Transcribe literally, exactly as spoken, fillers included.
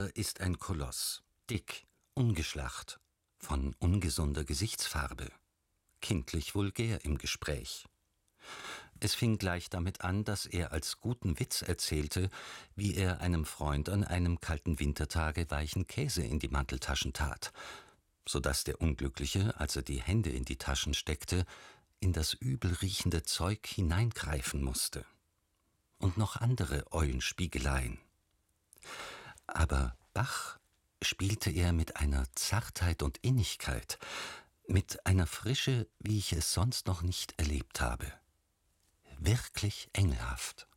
ist ein Koloss, dick, ungeschlacht, von ungesunder Gesichtsfarbe, kindlich vulgär im Gespräch. Es fing gleich damit an, dass er als guten Witz erzählte, wie er einem Freund an einem kalten Wintertage weichen Käse in die Manteltaschen tat, so dass der Unglückliche, als er die Hände in die Taschen steckte, in das übel riechende Zeug hineingreifen musste. Und noch andere Eulenspiegeleien. Aber Bach spielte er mit einer Zartheit und Innigkeit, mit einer Frische, wie ich es sonst noch nicht erlebt habe. Wirklich engelhaft.